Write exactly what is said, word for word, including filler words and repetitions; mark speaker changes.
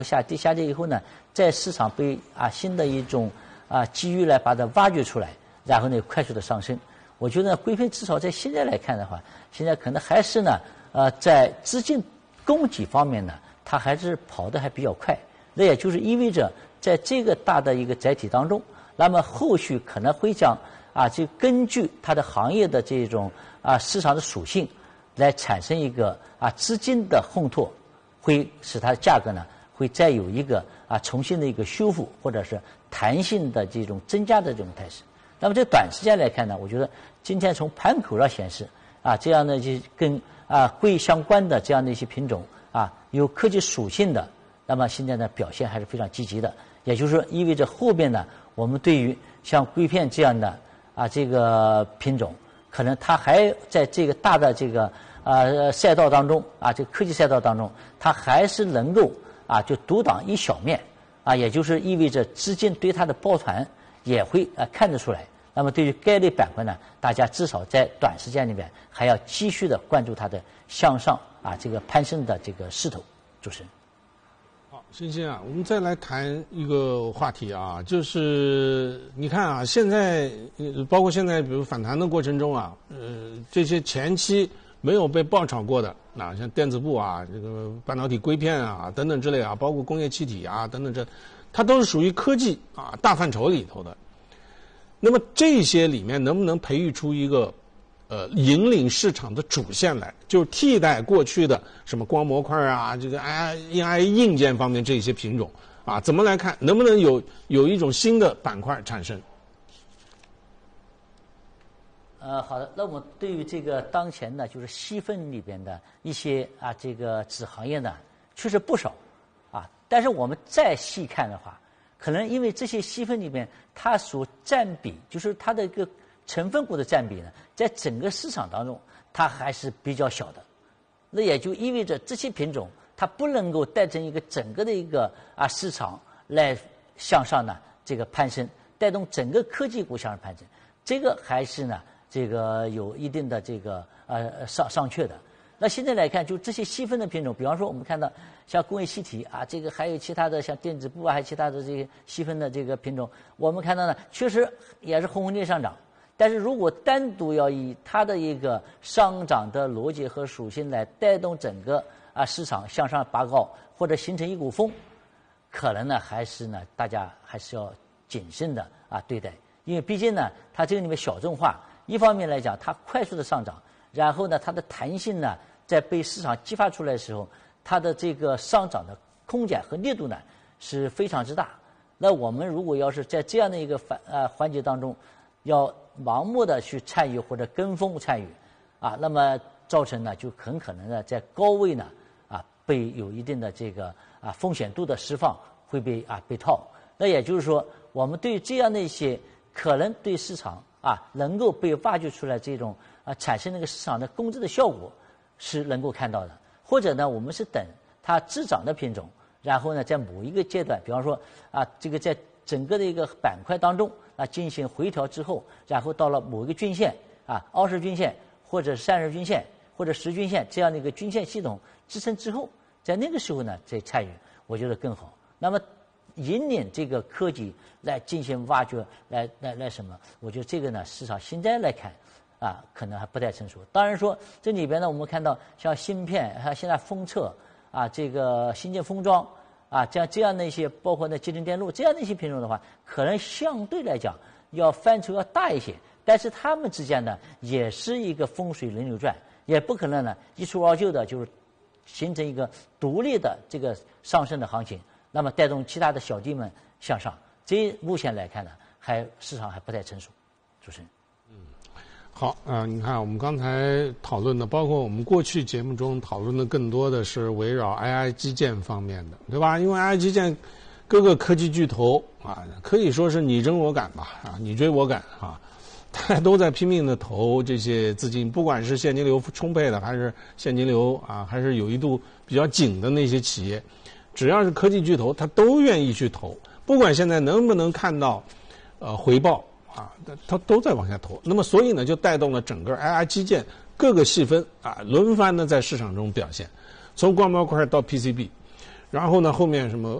Speaker 1: 下跌下跌以后呢，在市场被啊新的一种啊机遇来把它挖掘出来，然后呢快速的上升。我觉得硅片至少在现在来看的话，现在可能还是呢呃在资金供给方面呢，它还是跑得还比较快。那也就是意味着在这个大的一个载体当中，那么后续可能会将啊就根据它的行业的这种啊市场的属性来产生一个啊资金的烘托，会使它的价格呢会再有一个啊重新的一个修复或者是弹性的这种增加的这种态势。那么在短时间来看呢，我觉得今天从盘口上显示啊这样的一些跟啊硅相关的这样的一些品种啊有科技属性的，那么现在呢表现还是非常积极的。也就是说意味着后边呢我们对于像硅片这样的啊这个品种，可能它还在这个大的这个呃赛道当中啊这个科技赛道当中，它还是能够啊就独当一小面啊，也就是意味着资金对它的抱团也会啊看得出来。那么对于该类板块呢，大家至少在短时间里面还要继续的关注它的向上啊这个攀升的这个势头。主持人。
Speaker 2: 好，欣欣啊，我们再来谈一个话题啊，就是你看啊，现在包括现在比如反弹的过程中啊，呃，这些前期没有被爆炒过的，啊，像电子部啊、这个半导体硅片啊等等之类啊，包括工业气体啊等等这，它都是属于科技啊大范畴里头的。那么这些里面能不能培育出一个呃引领市场的主线来，就是替代过去的什么光模块啊，这个 I I 硬件方面这些品种啊，怎么来看能不能有有一种新的板块产生？
Speaker 1: 呃，好的，那我们对于这个当前呢，就是细分里边的一些啊这个子行业呢，确实不少啊，但是我们再细看的话，可能因为这些细分里边它所占比，就是它的一个成分股的占比呢，在整个市场当中它还是比较小的，那也就意味着这些品种它不能够带成一个整个的一个啊市场来向上呢这个攀升，带动整个科技股向上攀升，这个还是呢这个有一定的这个呃上上去的。那现在来看，就这些细分的品种，比方说我们看到像工业气体啊，这个还有其他的像电子部啊，还有其他的这些细分的这个品种，我们看到呢，确实也是轰轰烈烈上涨。但是如果单独要以它的一个上涨的逻辑和属性来带动整个啊市场向上拔高，或者形成一股风，可能呢还是呢大家还是要谨慎的啊对待，因为毕竟呢它这个里面小众化，一方面来讲它快速的上涨，然后呢它的弹性呢在被市场激发出来的时候，它的这个上涨的空间和力度呢是非常之大。那我们如果要是在这样的一个反呃环节当中，要盲目的去参与或者跟风参与啊，那么造成呢就很可能呢在高位呢啊被有一定的这个啊风险度的释放会被啊被套。那也就是说，我们对这样的一些可能对市场啊能够被挖掘出来这种啊产生那个市场的工资的效果是能够看到的，或者呢我们是等它滞涨的品种，然后呢在某一个阶段，比方说啊这个在整个的一个板块当中啊进行回调之后，然后到了某一个均线啊二十均线或者三十均线或者十均线这样的一个均线系统支撑之后，在那个时候呢再参与，我觉得更好。那么引领这个科技来进行挖掘，来来来什么？我觉得这个呢市场现在来看啊可能还不太成熟。当然说这里边呢我们看到像芯片，还有现在封测啊这个新建封装啊，这样这样的一些，包括呢集成电路这样的一些品种的话，可能相对来讲要范畴要大一些，但是它们之间呢也是一个风水轮流转，也不可能呢一蹴而就的，就是形成一个独立的这个上升的行情，那么带动其他的小弟们向上。这目前来看呢，还市场还不太成熟。主持人。
Speaker 2: 好啊、呃，你看我们刚才讨论的，包括我们过去节目中讨论的，更多的是围绕 A I 基建方面的，对吧？因为 A I 基建各个科技巨头啊，可以说是你争我赶吧，啊，你追我赶啊，大家都在拼命的投这些资金，不管是现金流充沛的，还是现金流啊，还是有一度比较紧的那些企业，只要是科技巨头，他都愿意去投，不管现在能不能看到呃回报。啊，它都在往下投，那么所以呢，就带动了整个 A I 基建各个细分啊，轮番的在市场中表现，从光模块到 P C B， 然后呢，后面什么